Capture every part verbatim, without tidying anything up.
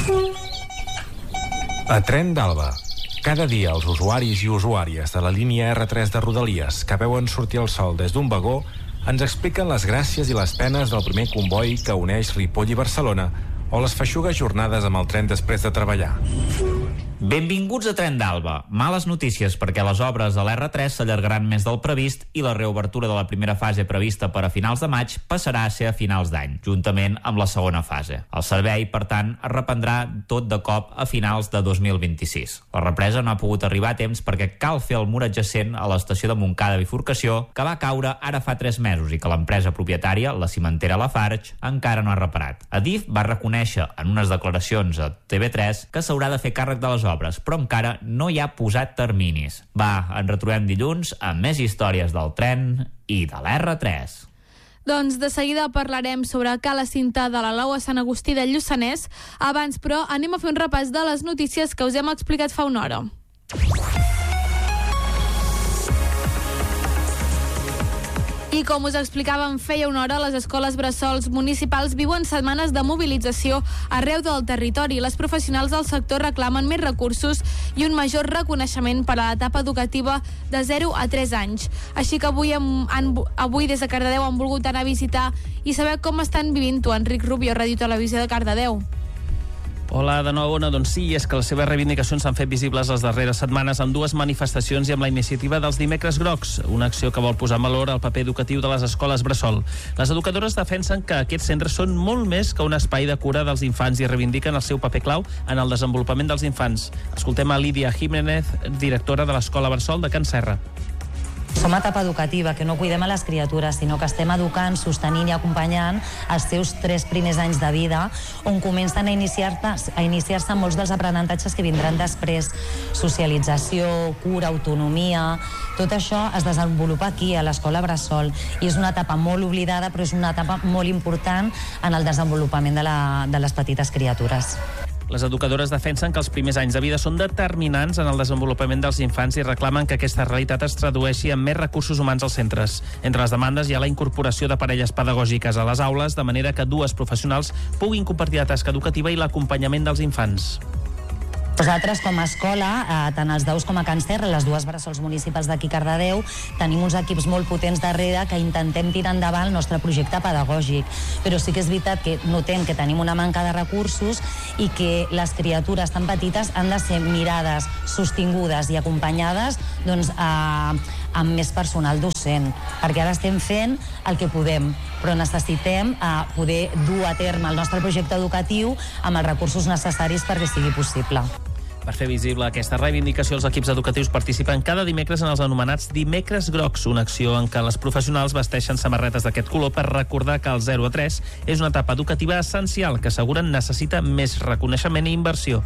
A Tren d'Alba. Cada dia els usuaris i usuàries de la línia erre tres de Rodalies que veuen sortir el sol des d'un vagó ens expliquen les gràcies i les penes del primer comboi que uneix Ripoll i Barcelona o les feixugues jornades amb el tren després de treballar. Benvinguts a Tren d'Alba. Males notícies perquè les obres de l'erre tres s'allargaran més del previst i la reobertura de la primera fase prevista per a finals de maig passarà a ser a finals d'any, juntament amb la segona fase. El servei, per tant, es reprendrà tot de cop a finals de dos mil vint-i-sis. La represa no ha pogut arribar a temps perquè cal fer el mur adjacent a l'estació de Montcada Bifurcació, que va caure ara fa tres mesos i que l'empresa propietària, la cimentera Lafarge, encara no ha reparat. Adif va reconèixer en unes declaracions a T V tres que s'haurà de fer càrrec de les obres, però encara no hi ha posat terminis. Va, ens retrobem dilluns amb més històries del tren i de l'erre tres. Doncs de seguida parlarem sobre Cala Cinta de la Lau a Sant Agustí de Lluçanès. Abans, però, anem a fer un repàs de les notícies que us hem explicat fa una hora. I com us explicàvem feia una hora, les escoles bressols municipals viuen setmanes de mobilització arreu del territori. Les professionals del sector reclamen més recursos i un major reconeixement per a l'etapa educativa de zero a tres anys. Així que avui, hem, han, avui des de Cardedeu han volgut anar a visitar i saber com estan vivint-ho. Enric Rubio, Ràdio Televisió de Cardedeu. Hola de nou, Ona. Doncs sí, és que les seves reivindicacions s'han fet visibles les darreres setmanes amb dues manifestacions i amb la iniciativa dels Dimecres Grocs, una acció que vol posar en valor el paper educatiu de les escoles bressol. Les educadores defensen que aquests centres són molt més que un espai de cura dels infants i reivindiquen el seu paper clau en el desenvolupament dels infants. Escoltem a Lídia Jiménez, directora de l'Escola Bressol de Can Serra. Som etapa educativa, que no cuidem a les criatures, sinó que estem educant, sostenint i acompanyant els seus tres primers anys de vida, on comencen a iniciar-se a iniciar-se molts dels aprenentatges que vindran després. Socialització, cura, autonomia... Tot això es desenvolupa aquí, a l'escola bressol, i és una etapa molt oblidada, però és una etapa molt important en el desenvolupament de, la, de les petites criatures. Les educadores defensen que els primers anys de vida són determinants en el desenvolupament dels infants i reclamen que aquesta realitat es tradueixi en més recursos humans als centres. Entre les demandes hi ha la incorporació de parelles pedagògiques a les aules, de manera que dues professionals puguin compartir la tasca educativa i l'acompanyament dels infants. Nosaltres, com a escola, eh, tant els Daus com a Can Serra, les dues bressols municipals d'aquí Cardedeu, tenim uns equips molt potents darrere que intentem tirar endavant el nostre projecte pedagògic. Però sí que és veritat que notem que tenim una manca de recursos i que les criatures tan petites han de ser mirades, sostingudes i acompanyades doncs, eh, amb més personal docent, perquè ara estem fent el que podem, però necessitem eh, poder dur a terme el nostre projecte educatiu amb els recursos necessaris perquè sigui possible. Per fer visible aquesta reivindicació, els equips educatius participen cada dimecres en els anomenats Dimecres Grocs, una acció en què les professionals vesteixen samarretes d'aquest color per recordar que el zero a tres és una etapa educativa essencial que asseguren necessita més reconeixement i inversió.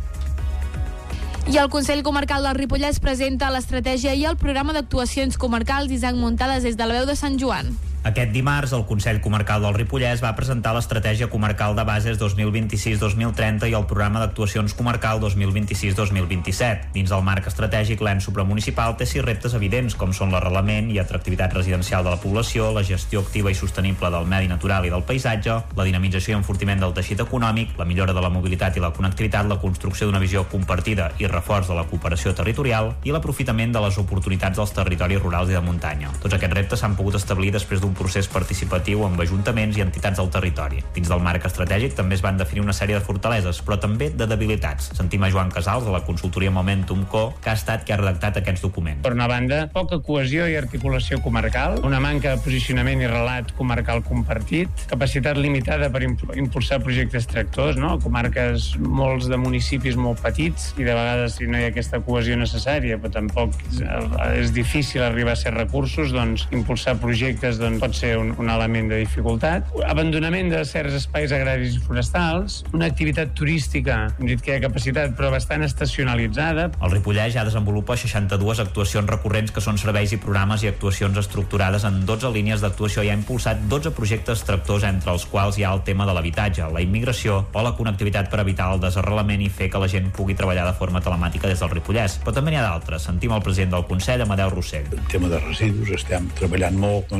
I el Consell Comarcal del Ripollès presenta l'estratègia i el programa d'actuacions comarcals Isaac Muntades des de la veu de Sant Joan. Aquest dimarts, el Consell Comarcal del Ripollès va presentar l'Estratègia Comarcal de Bases dos mil vint-i-sis dos mil trenta i el Programa d'Actuacions Comarcal dos mil vint-i-sis dos mil vint-i-set. Dins del marc estratègic, l'ens supramunicipal té sis reptes evidents, com són l'arrelament i atractivitat residencial de la població, la gestió activa i sostenible del medi natural i del paisatge, la dinamització i enfortiment del teixit econòmic, la millora de la mobilitat i la connectivitat, la construcció d'una visió compartida i reforç de la cooperació territorial i l'aprofitament de les oportunitats dels territoris rurals i de muntanya. Tots aquests reptes s'han pogut establir després d'un un procés participatiu amb ajuntaments i entitats del territori. Dins del marc estratègic també es van definir una sèrie de fortaleses, però també de debilitats. Sentim a Joan Casals, de la consultoria Momentum Co, que ha estat qui ha redactat aquests documents. Per una banda, poca cohesió i articulació comarcal, una manca de posicionament i relat comarcal compartit, capacitat limitada per impulsar projectes tractors, no? Comarques, molts de municipis molt petits, i de vegades si no hi ha aquesta cohesió necessària, però tampoc és difícil arribar a ser recursos, doncs impulsar projectes doncs, pot ser un, un element de dificultat. Abandonament de certs espais agraris i forestals, una activitat turística, hem dit que hi ha capacitat, però bastant estacionalitzada. El Ripollès ja desenvolupa seixanta-dues actuacions recurrents que són serveis i programes i actuacions estructurades en dotze línies d'actuació i ha impulsat dotze projectes tractors, entre els quals hi ha el tema de l'habitatge, la immigració o la connectivitat per evitar el desarrelament i fer que la gent pugui treballar de forma telemàtica des del Ripollès. Però també n'hi ha d'altres. Sentim el president del Consell, Amadeu Rossell. El tema de residus, estem treballant molt doncs, amb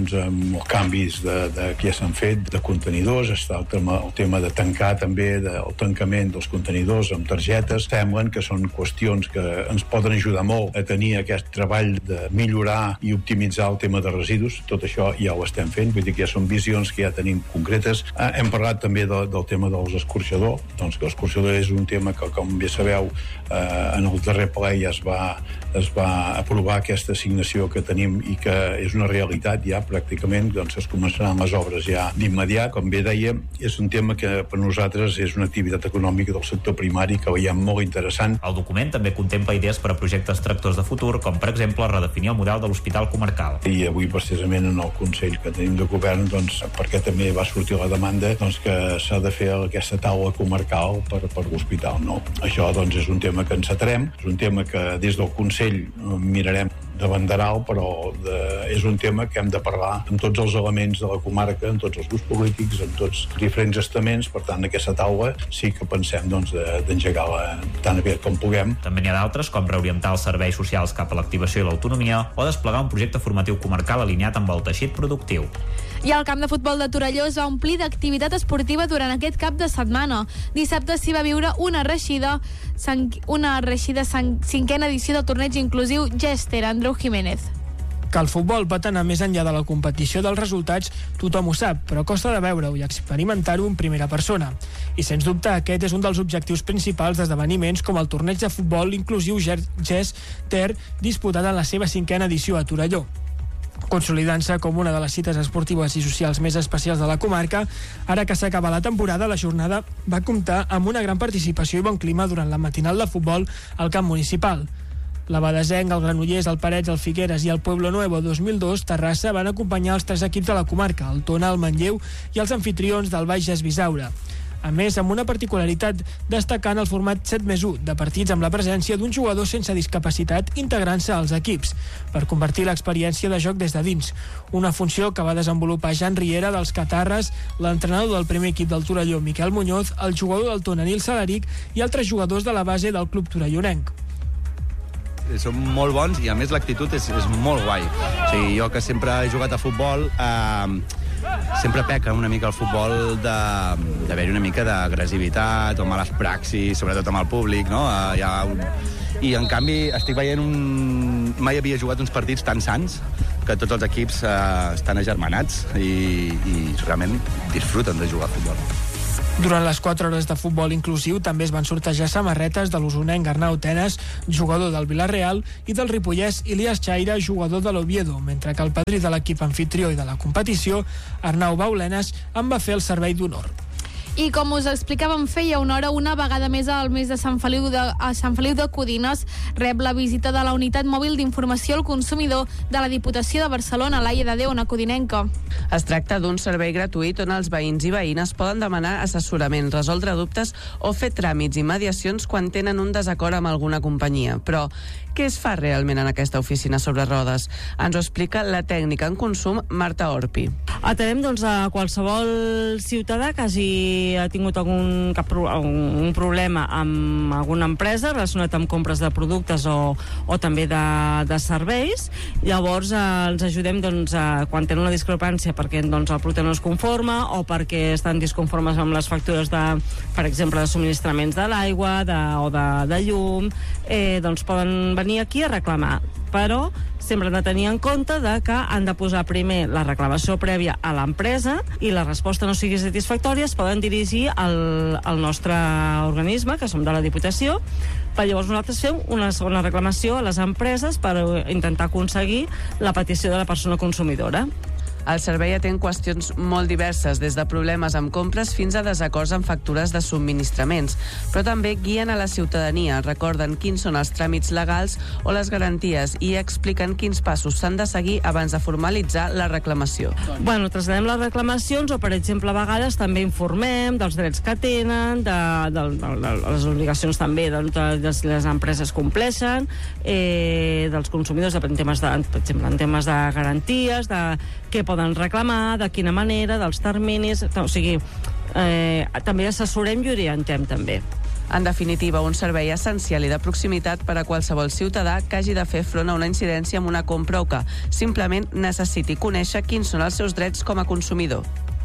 amb els canvis de, de, que ja s'han fet de contenidors, està el tema, el tema de tancar també, de, el tancament dels contenidors amb targetes. Semblen que són qüestions que ens poden ajudar molt a tenir aquest treball de millorar i optimitzar el tema de residus. Tot això ja ho estem fent, vull dir que ja són visions que ja tenim concretes. Eh, hem parlat també de, del tema dels escorxadors, doncs que l'escorxador és un tema que, com bé sabeu, eh, en el darrer ple ja es va, es va aprovar aquesta assignació que tenim i que és una realitat ja pràcticament, doncs es començaran les obres ja d'immediat. Com bé deia, és un tema que per nosaltres és una activitat econòmica del sector primari que veiem molt interessant. El document també contempla idees per a projectes tractors de futur, com per exemple redefinir el model de l'hospital comarcal. I avui precisament en el Consell que tenim de govern, doncs, perquè també va sortir la demanda doncs, que s'ha de fer aquesta taula comarcal per, per l'hospital. No? Això doncs, és un tema que ens atrem, és un tema que des del Consell mirarem de banderal, però de, és un tema que hem de parlar amb tots els elements de la comarca, amb tots els grups polítics, amb tots els diferents estaments. Per tant, aquesta taula sí que pensem doncs, d'engegar-la tan aviat com puguem. També n'hi ha d'altres, com reorientar els serveis socials cap a l'activació i l'autonomia o desplegar un projecte formatiu comarcal alineat amb el teixit productiu. I el camp de futbol de Torelló es va omplir d'activitat esportiva durant aquest cap de setmana. Dissabte s'hi va viure una reixida, una reixida cinquena edició del torneig inclusiu Gester. Andreu Jiménez. Que el futbol pot anar més enllà de la competició dels resultats, tothom ho sap, però costa de veure-ho i experimentar-ho en primera persona. I sens dubte aquest és un dels objectius principals d'esdeveniments com el torneig de futbol inclusiu Gester, disputat en la seva cinquena edició a Torelló. Consolidant-se com una de les cites esportives i socials més especials de la comarca, ara que s'acaba la temporada, la jornada va comptar amb una gran participació i bon clima durant la matinal de futbol al camp municipal. L'Abadesenc, el Granollers, el Parets, el Figueres i el Pueblo Nuevo dos mil dos, Terrassa, van acompanyar els tres equips de la comarca, el Tona, el Manlleu i els anfitrions del Bages Bisaure. A més, amb una particularitat destacant el format set més u de partits amb la presència d'un jugador sense discapacitat integrant-se als equips, per convertir l'experiència de joc des de dins, una funció que va desenvolupar Jan Riera dels Catarres, l'entrenador del primer equip del Torelló, Miquel Muñoz, el jugador del Tona, Nil Salaric, i altres jugadors de la base del club torellonenc. Són molt bons i a més l'actitud és, és molt guai. O sigui, jo que sempre he jugat a futbol, eh, sempre peca una mica el futbol d'haver-hi una mica d'agressivitat o males praxis, sobretot amb el públic, no? Eh, hi ha un... I en canvi estic veient un... Mai havia jugat uns partits tan sants que tots els equips eh, estan agermanats i, i realment disfruten de jugar a futbol. Durant les quatre hores de futbol inclusiu també es van sortejar samarretes de l'usonenc Arnau Tenes, jugador del Vilareal, i del ripollès Ilias Chaira, jugador de l'Oviedo, mentre que el padrí de l'equip anfitrió i de la competició, Arnau Baulenes, en va fer el servei d'honor. I com us explicàvem feia una hora, una vegada més al mes de Sant Feliu de, a Sant Feliu de Codines rep la visita de la Unitat Mòbil d'Informació al Consumidor de la Diputació de Barcelona, Laia de Déu, una codinenca. Es tracta d'un servei gratuït on els veïns i veïnes poden demanar assessorament, resoldre dubtes o fer tràmits i mediacions quan tenen un desacord amb alguna companyia. Però què es fa realment en aquesta oficina sobre rodes? Ens ho explica la tècnica en consum Marta Orpi. Atenem doncs, a qualsevol ciutadà que hagi ha tingut algun, cap, un problema amb alguna empresa relacionat amb compres de productes o, o també de, de serveis. Llavors eh, els ajudem doncs, a, quan tenen una discrepància perquè doncs, el producte no es conforma o perquè estan disconformes amb les factures de, per exemple, de subministraments de l'aigua de, o de, de llum, eh, doncs poden venir aquí a reclamar, però sempre han de tenir en compte de que han de posar primer la reclamació prèvia a l'empresa i la resposta no sigui satisfactòria, es poden dirigir al, al nostre organisme, que som de la Diputació, per llavors nosaltres fem una segona reclamació a les empreses per intentar aconseguir la petició de la persona consumidora. El servei atén qüestions molt diverses, des de problemes amb compres fins a desacords amb factures de subministraments, però també guien a la ciutadania, recorden quins són els tràmits legals o les garanties i expliquen quins passos s'han de seguir abans de formalitzar la reclamació. Bueno, traslladem les reclamacions o, per exemple, a vegades també informem dels drets que tenen, de, de, de, de les obligacions també de, de, de si les empreses compleixen, eh, dels consumidors, en temes de, per exemple, en temes de garanties, de què poden reclamar, de quina manera, dels terminis, o sigui, eh, també assessorem i orientem també. En definitiva, un servei essencial i de proximitat per a qualsevol ciutadà que hagi de fer front a una incidència amb una compra o que simplement necessiti conèixer quins són els seus drets com a consumidor.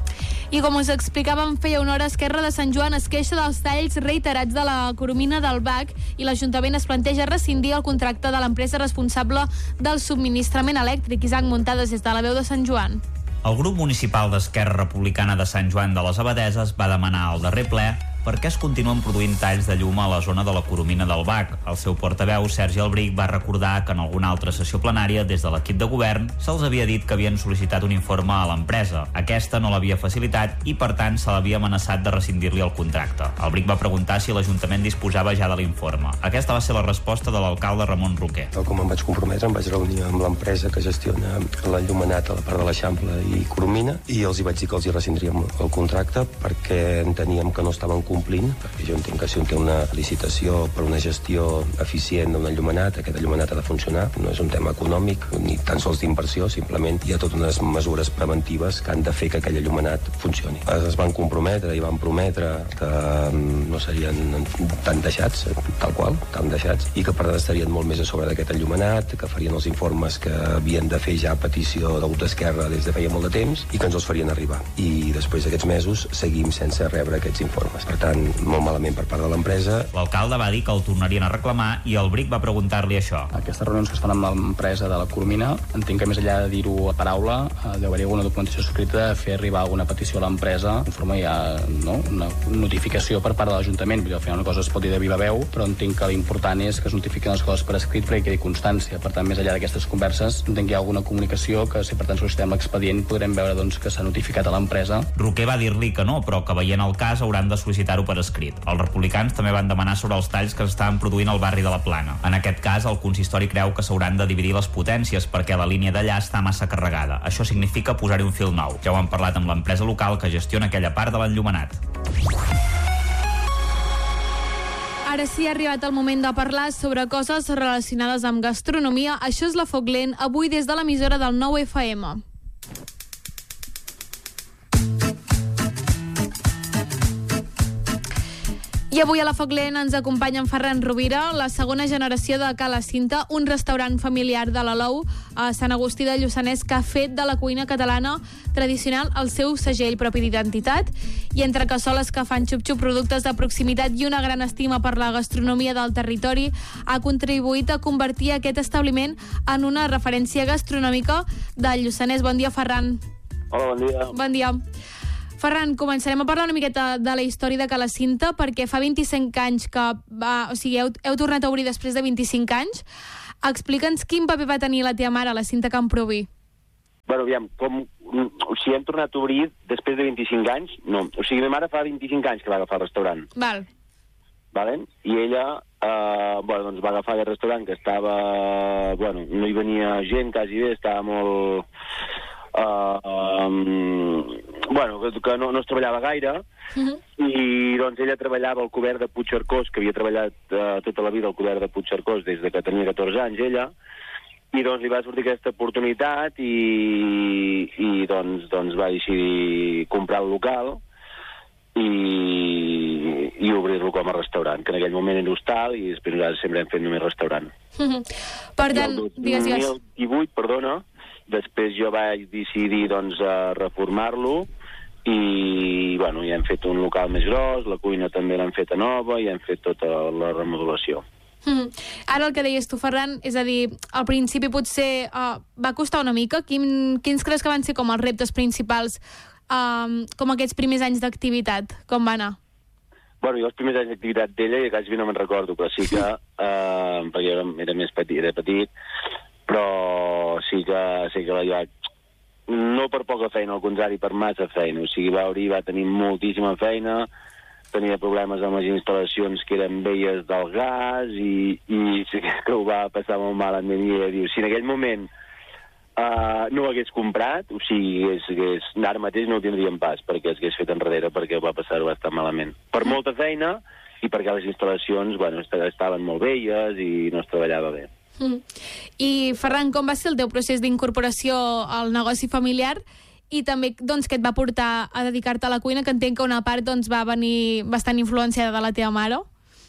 I com us explicàvem, feia una hora, Esquerra de Sant Joan es queixa dels talls reiterats de la coromina del B A C i l'Ajuntament es planteja rescindir el contracte de l'empresa responsable del subministrament elèctric. Isaac Muntades, des de la veu de Sant Joan. El grup municipal d'Esquerra Republicana de Sant Joan de les Abadeses va demanar al darrer ple per què es continuen produint talls de llum a la zona de la coromina del B A C. El seu portaveu, Sergi Albric, va recordar que en alguna altra sessió plenària, des de l'equip de govern, se'ls havia dit que havien sol·licitat un informe a l'empresa. Aquesta no l'havia facilitat i, per tant, se l'havia amenaçat de rescindir-li el contracte. Albric va preguntar si l'Ajuntament disposava ja de l'informe. Aquesta va ser la resposta de l'alcalde Ramon Roquer. Com em vaig comprometre, em vaig reunir amb l'empresa que gestiona l'enllumenat a la part de l'Eixample i Coromina i els hi vaig dir que els hi rescindríem el contracte perquè enteníem que no estaven complint, perquè jo entenc que si un té una licitació per una gestió eficient d'un enllumenat, aquest enllumenat ha de funcionar. No és un tema econòmic ni tan sols d'inversió, simplement hi ha totes unes mesures preventives que han de fer que aquell enllumenat funcioni. Es van comprometre i van prometre que no serien tan deixats, tal qual, tan deixats, i que per tant estarien molt més a sobre d'aquest enllumenat, que farien els informes que havien de fer ja a petició del grup d'Esquerra des de feia molt de temps i que ens els farien arribar. I després d'aquests mesos seguim sense rebre aquests informes. Per tant, molt malament per part de l'empresa. L'alcalde va dir que el tornarien a reclamar i el Bric va preguntar-li això. Aquestes reunions que es fan amb l'empresa de la Coromina, entenc que més enllà de dir-ho a paraula, deu haver-hi alguna documentació escrita, fer arribar alguna petició a l'empresa, en forma ja, no?, una notificació per part de l'Ajuntament. Vull dir, al final una cosa es pot dir de viva veu, però entenc que l'important és que es notifiquen les coses per escrit perquè quedi constància. Per tant, més enllà d'aquestes converses, entenc que hi ha alguna comunicació que, si per tant sol·licitem l'expedient, podrem veure doncs, que s'ha notificat a l'empresa. Roquer va dir-li que no, però que veient el cas hauran de sol·licitar-ho per escrit. Els republicans també van demanar sobre els talls que s'estaven produint al barri de la Plana. En aquest cas, el consistori creu que s'hauran de dividir les potències perquè la línia d'allà està massa carregada. Això significa posar-hi un fil nou. Ja ho han parlat amb l'empresa local que gestiona aquella part de l'enllumenat. Ara sí, ha arribat el moment de parlar sobre coses relacionades amb gastronomia. Això és la Foc Lent, avui des de l'emissora del nou F M. I avui a la Foc Lent ens acompanya en Ferran Rovira, la segona generació de Ca la Cinta, un restaurant familiar de l'Alou a Sant Agustí de Lluçanès que ha fet de la cuina catalana tradicional el seu segell propi d'identitat. I entre cassoles que fan xup-xup, productes de proximitat i una gran estima per la gastronomia del territori, ha contribuït a convertir aquest establiment en una referència gastronòmica del Lluçanès. Bon dia, Ferran. Hola, bon dia. Bon dia. Ferran, començarem a parlar una miqueta de la història de Ca la Cinta, perquè fa vint-i-cinc anys que va, o sigui, heu, heu tornat a obrir després de vint-i-cinc anys. Explica'ns quin paper va tenir la teva mare a la Cinta Camproví. Bueno, aviam, com, o sigui, hem tornat a obrir després de vint-i-cinc anys? No, o sigui, ma mare fa vint-i-cinc anys que va agafar el restaurant. Val. Vale? I ella, eh, bueno, doncs va agafar aquest restaurant que estava, bueno, no hi venia gent quasi bé, estava molt... Uh, um, bueno, que, que no, no es treballava gaire, uh-huh. I doncs ella treballava al cobert de Puigcercós, que havia treballat uh, tota la vida al cobert de Puigcercós des de que tenia catorze anys ella, i doncs li va sortir aquesta oportunitat i, i doncs, doncs va decidir comprar el local i, i obrir-lo com a restaurant, que en aquell moment era hostal i després nosaltres sempre hem fet només restaurant. Uh-huh. Per tant, digues, digues. El dos mil divuit, perdona, després jo vaig decidir doncs, uh, reformar-lo i, bueno, ja hem fet un local més gros, la cuina també l'hem feta nova i hem fet tota la remodelació. Mm. Ara el que deies tu, Ferran, és a dir, al principi potser uh, va costar una mica. Quin, quins creus que van ser com els reptes principals, um, com aquests primers anys d'activitat? Com va anar? Bueno, jo els primers anys d'activitat d'ella ja quasi no me'n recordo, però sí que, uh, perquè era, era més petit, era petit, però sí que, sí que la vaig... No per poca feina, al contrari, per massa feina. O sigui, va obrir, va tenir moltíssima feina, tenia problemes amb les instal·lacions que eren velles del gas i, i sí que ho va passar molt malament. I ella diu, si en aquell moment uh, no ho hagués comprat, o sigui, hagués, hagués, ara mateix no ho tindríem pas, perquè es hagués fet enrere, perquè va passar-ho bastant malament. Per molta feina i perquè les instal·lacions, bueno, estaven molt velles i no es treballava bé. Mm. I, Ferran, com va ser el teu procés d'incorporació al negoci familiar i també doncs, que et va portar a dedicar-te a la cuina, que entenc que una part doncs, va venir bastant influenciada de la teva mare?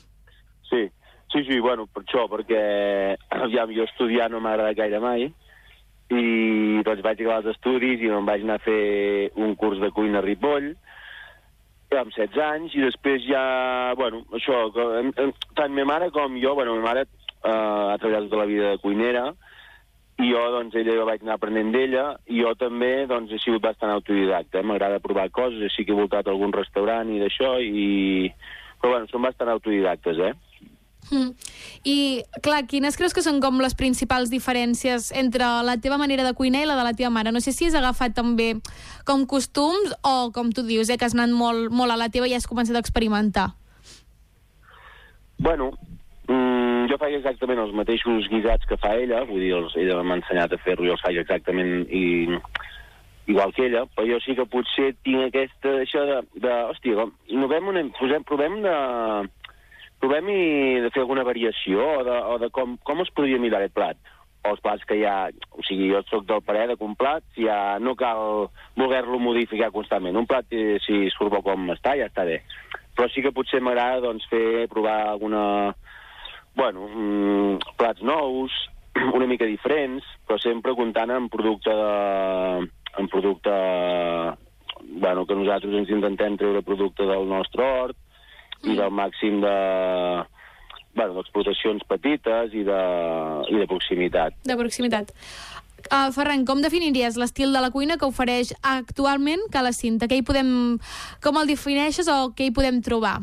Sí, sí, sí, bueno, per això, perquè ja, jo estudiar no m'ha agradat gaire mai, i doncs vaig acabar els estudis i em vaig anar a fer un curs de cuina a Ripoll, amb setze anys, i després ja, bueno, això, tant ma mare com jo, bueno, ma mare eh, ha treballat tota la vida de cuinera, i jo, doncs, ella vaig anar aprenent d'ella, i jo també, doncs, he sigut bastant autodidacta, eh? M'agrada provar coses, així que he voltat a algun restaurant i d'això, i... però, bueno, són bastant autodidactes, eh? Mm. I, clar, quines creus que són com les principals diferències entre la teva manera de cuinar i la de la teva mare? No sé si has agafat també com costums o, com tu dius, eh, que has anat molt, molt a la teva i has començat a experimentar. Bueno, mmm, jo faig exactament els mateixos guisats que fa ella, vull dir, els, ella m'ha ensenyat a fer-lo i els faig exactament i, igual que ella, però jo sí que potser tinc aquesta, això de, de hòstia, provem, una, posem, provem de... provem de fer alguna variació o de, o de com, com es podria mirar aquest plat. O els plats que hi ha... O sigui, jo soc del parer de que un plat ja no cal voler-lo modificar constantment. Un plat, si surt bo com està, ja està bé. Però sí que potser m'agrada doncs, fer, provar alguna... Bueno, mmm, plats nous, una mica diferents, però sempre comptant amb producte de... amb producte... Bueno, que nosaltres ens intentem treure producte del nostre hort, i del màxim de, bueno, d'explotacions petites i de, i de proximitat. De proximitat. Uh, Ferran, com definiries l'estil de la cuina que ofereix actualment Cala Cinta? Què hi podem, com el defineixes o què hi podem trobar?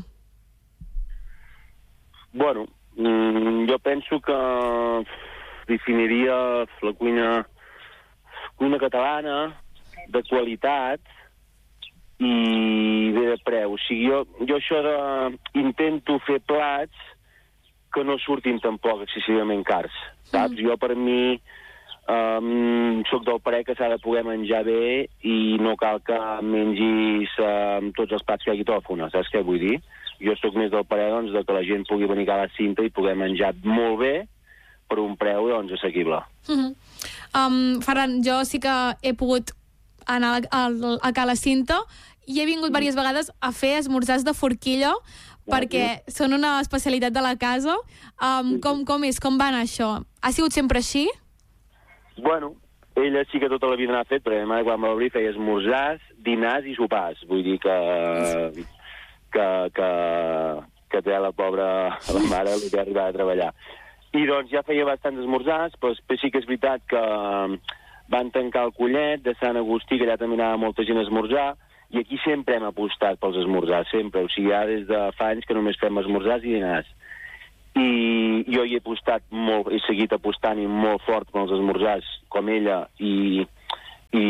Bueno, mm, jo penso que definiria la cuina, cuina catalana, de qualitat, i bé de preu. O sigui, jo, jo això de... intento fer plats que no surtin tampoc excessivament cars, saps? Mm. Jo, per mi, um, soc del parer que s'ha de poder menjar bé i no cal que mengis um, tots els plats que hi hagi tòfona, saps què vull dir? Jo soc més del parer, doncs, de que la gent pugui venir a la cinta i poder menjar molt bé per un preu, doncs, assequible. Mm-hmm. um, Ferran, jo sí que he pogut anar a, a, a Cala Cinta i he vingut diverses vegades a fer esmorzars de forquilla perquè són una especialitat de la casa. Um, com, com és? Com va anar això? Ha sigut sempre així? Bueno, ella sí que tota la vida n'ha fet, perquè ma mare quan va obrir feia esmorzars, dinars i sopars. Vull dir que... que, que, que té la pobra la mare el que ha arribat a treballar. I doncs ja feia bastants esmorzars, però sí que és veritat que van tancar el Collet de Sant Agustí, que allà també anava molta gent a esmorzar, i aquí sempre hem apostat pels esmorzars, sempre. O sigui, ja des de fa anys que només fem esmorzars i dinars. I jo hi he apostat molt, he seguit apostant i molt fort pels esmorzars, com ella, i, i,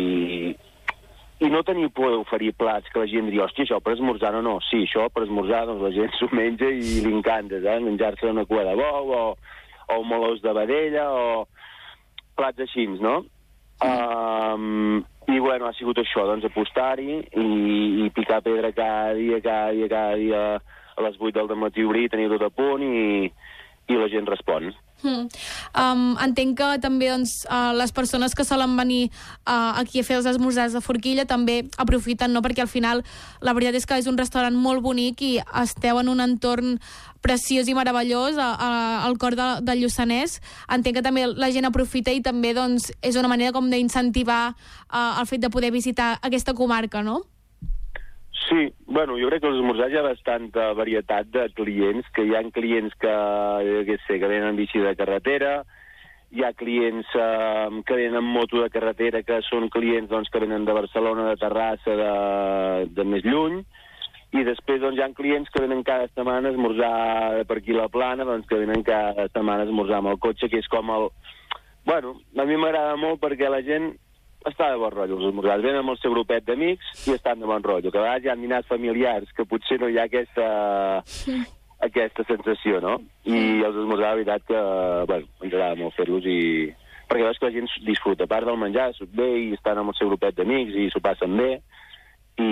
i no tenia por d'oferir plats que la gent diria, hòstia, això per esmorzar, no, no, sí, això per esmorzar, doncs la gent s'ho menja i li encanta, eh? Menjar-se una cua de bou, o, o molós de vedella, o plats així, no? Um, I, bueno, ha sigut això, doncs, apostar-hi i, i picar pedra cada dia, cada dia, cada dia, a les vuit del dematí obrir, tenir tot a punt i, i la gent respon. Mm. Um, entenc que també doncs, uh, les persones que solen venir uh, aquí a fer els esmorzars de forquilla també aprofiten, no? Perquè al final la veritat és que és un restaurant molt bonic i esteu en un entorn preciós i meravellós a, a, al cor de, del Lluçanès. Entenc que també la gent aprofita i també doncs, és una manera com d'incentivar uh, el fet de poder visitar aquesta comarca, no? Sí, bueno, jo crec que als esmorzars hi ha bastanta varietat de clients, que hi ha clients que, jo què sé, que venen en bici de carretera, hi ha clients eh, que venen en moto de carretera, que són clients doncs, que venen de Barcelona, de Terrassa, de, de més lluny, i després doncs, hi ha clients que venen cada setmana a esmorzar per aquí a la Plana, doncs, que venen cada setmana a esmorzar amb el cotxe, que és com el... Bueno, a mi m'agrada molt perquè la gent està de bon rotllo, els esmorzars. Venen amb el seu grupet d'amics i estan de bon rotllo. Que a vegades hi ha dinars familiars que potser no hi ha aquesta, aquesta sensació, no? I els esmorzars, la veritat que, bueno, ens agrada molt fer-los i... Perquè veus que la gent disfruta. A part del menjar, surt bé i estan amb el seu grupet d'amics i s'ho passen bé. I...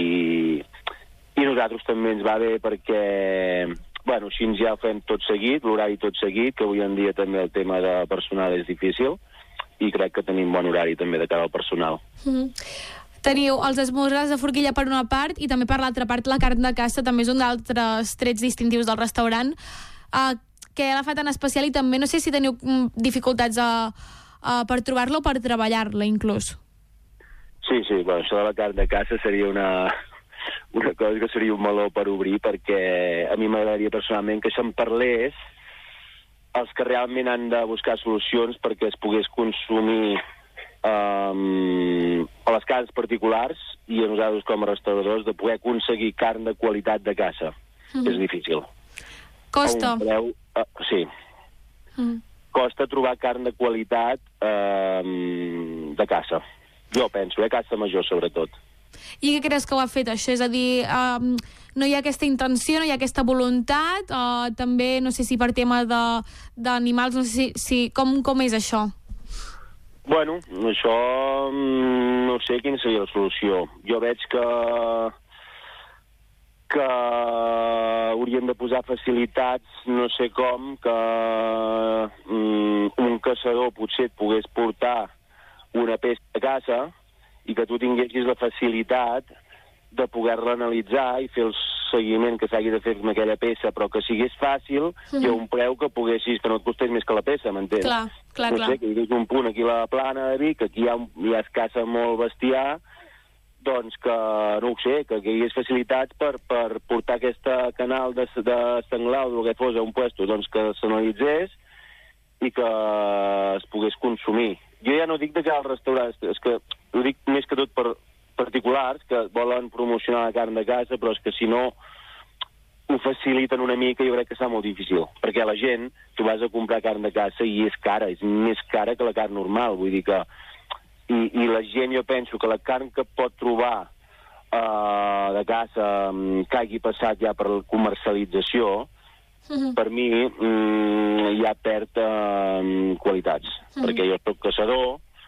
I nosaltres també ens va bé perquè... Bueno, així ja ho fem tot seguit, l'horari tot seguit, que avui en dia també el tema de personal és difícil, i crec que tenim bon horari també de cara al personal. Mm-hmm. Teniu els esmorzars de forquilla per una part i també per l'altra part la carn de caça, també és un d'altres trets distintius del restaurant. Uh, què la fa tan especial i també no sé si teniu dificultats a, a, per trobar-la o per treballar-la inclús. Sí, sí, bueno, això de la carn de caça seria una, una cosa que seria un meló per obrir, perquè a mi m'agradaria personalment que se'n parlés els que realment han de buscar solucions perquè es pogués consumir um, a les cases particulars i a nosaltres com a restauradors de poder aconseguir carn de qualitat de caça. Mm. És difícil. Costa. Preu, uh, sí. Mm. Costa trobar carn de qualitat um, de caça. Jo penso, eh? Caça major, sobretot. I què creus que ho ha fet, això? És a dir, um, no hi ha aquesta intenció, no hi ha aquesta voluntat, uh, també, no sé si per tema d'animals, no sé si, si com, com és això? Bueno, això no sé quina seria la solució. Jo veig que que hauríem de posar facilitats, no sé com, que um, un caçador potser et pogués portar una peça de caça i que tu tinguessis la facilitat de poder-la analitzar i fer el seguiment que s'hagi de fer amb aquella peça, però que sigués fàcil mm-hmm. i a un preu que poguessis, que no et costés més que la peça, m'entens? Clar, clar, no clar. sé, que hi hagués un punt aquí a la plana de Vic, que aquí hi ha, hi ha es caça molt bestiar, doncs que, no ho sé, que hi hagués facilitats per, per portar aquesta canal de, de senglar o el que fos a un puesto, doncs que s'analitzés i que es pogués consumir. Jo ja no dic de cara als restaurants, és que ho dic més que tot per particulars que volen promocionar la carn de casa, però és que si no ho faciliten una mica jo crec que serà molt difícil, perquè la gent, tu vas a comprar carn de caça i és cara, és més cara que la carn normal, vull dir que i, i la gent, jo penso que la carn que pot trobar uh, de caça um, que hagi passat ja per la comercialització, mm-hmm. per mi um, ja perd uh, qualitats, mm-hmm. perquè jo soc caçador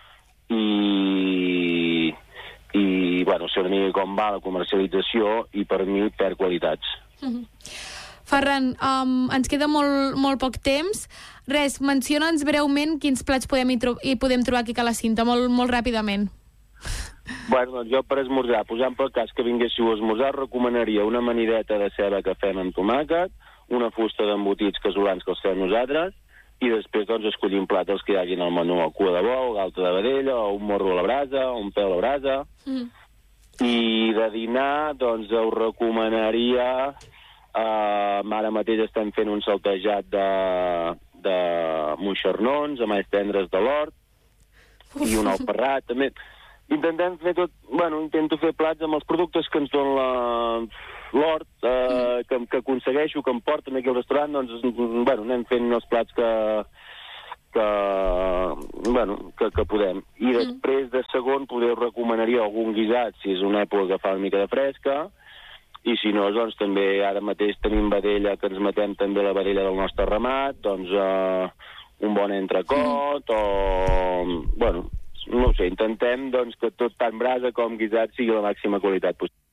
i i, bueno, sé una mica com va la comercialització i per mi perd qualitats. Mm-hmm. Ferran, um, ens queda molt, molt poc temps. Res, menciona'ns breument quins plats podem hi, tro hi podem trobar aquí a la cinta, molt, molt ràpidament. Bueno, doncs jo per esmorzar, posant pel cas que vinguéssiu a esmorzar, recomanaria una amanideta de ceba que fem amb tomàquet, una fusta d'embotits casolans que els fem nosaltres, i després doncs escollir un plat dels que hi hagin al menú, o cua de bou, galta de vedella, o un morro a la brasa, o un peu a la brasa. Mm. I de dinar, doncs us recomanaria, eh, ara mateix estem fent un saltejat de, de moixernons, amb alls tendres de l'hort, i un alferrat, també. Intentem fer tot, bueno, intento fer plats amb els productes que ens donen la... l'hort, eh, que, que aconsegueixo, que em porten aquí al restaurant, doncs, bueno, anem fent els plats que, que, bueno, que, que podem. I mm. després, de segon, poder recomanaria algun guisat, si és una època que fa una mica de fresca, i si no, doncs, també ara mateix tenim vedella, que ens matem també la vedella del nostre ramat, doncs, eh, un bon entrecot, mm. o, bueno, no ho sé, intentem, doncs, que tot tant brasa com guisat sigui la màxima qualitat possible.